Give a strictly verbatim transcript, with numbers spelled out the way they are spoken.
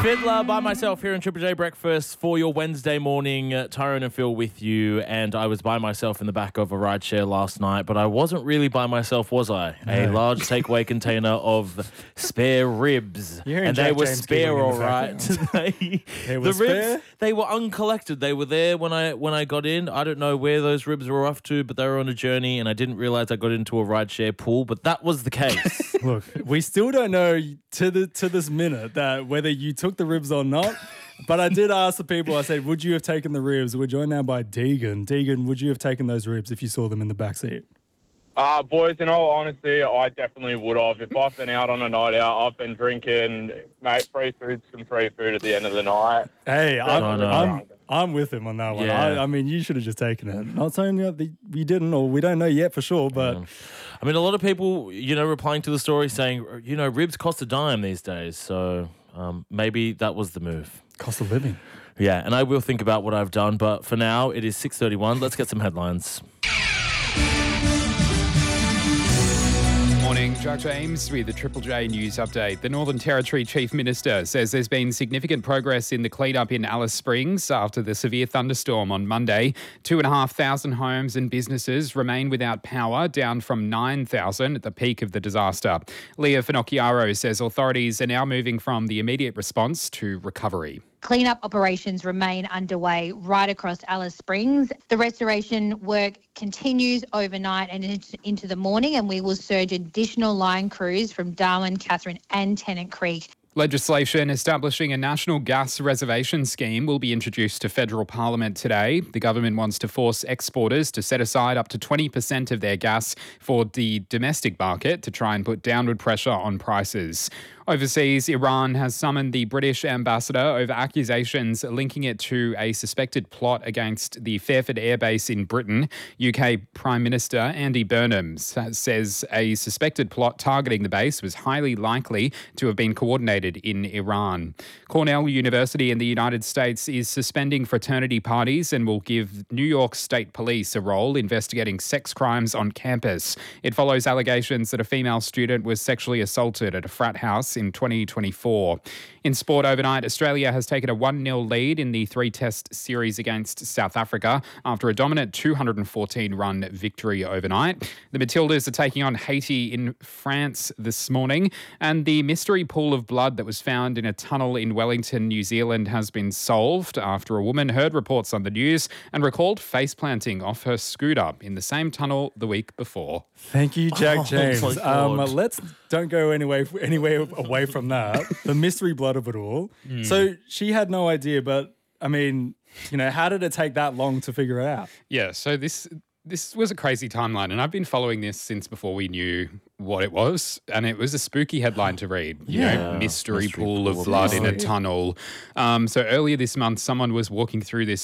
Fiddler by myself here in Triple J Breakfast for your Wednesday morning. Uh, Tyrone and Phil with you, and I was by myself in the back of a rideshare last night, but I wasn't really by myself, was I? No. A large takeaway container of spare ribs, and they were spare, all right. they, they the were spare? ribs, they were uncollected. They were there when I when I got in. I don't know where those ribs were off to, but they were on a journey, and I didn't realize I got into a rideshare pool, but that was the case. Look, we still don't know to the to this minute that whether you took the ribs or not. But I did ask the people, I said, would you have taken the ribs? We're joined now by Deegan. Deegan, would you have taken those ribs if you saw them in the backseat? Uh, boys, in all honesty, I definitely would have. If I've been out on a night out, I've been drinking, mate, free food's some free food at the end of the night. Hey, I'm, no, no. I'm, I'm with him on that one. Yeah. I, I mean, you should have just taken it. Not saying that the, you didn't, or we don't know yet for sure, but... Yeah. I mean, a lot of people, you know, replying to the story saying, you know, ribs cost a dime these days, so um, maybe that was the move. Cost of living. Yeah, and I will think about what I've done, but for now, it is six thirty-one. Let's get some headlines. Morning, Jack James with the Triple J News Update. The Northern Territory Chief Minister says there's been significant progress in the cleanup in Alice Springs after the severe thunderstorm on Monday. Two and a half thousand homes and businesses remain without power, down from nine thousand at the peak of the disaster. Leah Finocchiaro says authorities are now moving from the immediate response to recovery. Cleanup operations remain underway right across Alice Springs. The restoration work continues overnight and into the morning, and we will surge additional line crews from Darwin, Catherine and Tennant Creek. Legislation establishing a national gas reservation scheme will be introduced to federal parliament today. The government wants to force exporters to set aside up to twenty percent of their gas for the domestic market to try and put downward pressure on prices. Overseas, Iran has summoned the British ambassador over accusations linking it to a suspected plot against the Fairford Air Base in Britain. U K Prime Minister Andy Burnham says a suspected plot targeting the base was highly likely to have been coordinated in Iran. Cornell University in the United States is suspending fraternity parties and will give New York State Police a role investigating sex crimes on campus. It follows allegations that a female student was sexually assaulted at a frat house in twenty twenty-four. In sport overnight, Australia has taken a one nil lead in the three-test series against South Africa after a dominant two hundred fourteen run victory overnight. The Matildas are taking on Haiti in France this morning, and the mystery pool of blood that was found in a tunnel in Wellington, New Zealand has been solved after a woman heard reports on the news and recalled face-planting off her scooter in the same tunnel the week before. Thank you, Jack Oh, James. my Um, God. let's don't go anywhere anywhere away from that. The mystery blood of it all. Mm. So she had no idea, but I mean, you know, how did it take that long to figure it out? Yeah, so this this was a crazy timeline, and I've been following this since before we knew what it was, and it was a spooky headline to read. You Yeah, know, mystery, mystery pool, pool of of blood blood. in a tunnel. Um, so earlier this month, someone was walking through this